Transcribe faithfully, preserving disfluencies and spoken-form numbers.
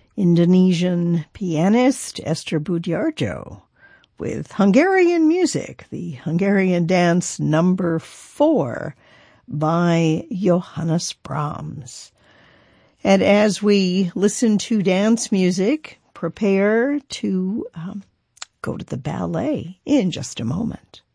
Indonesian pianist Esther Budjarjo with Hungarian music, the Hungarian dance number four by Johannes Brahms. And as we listen to dance music, prepare to um, go to the ballet in just a moment.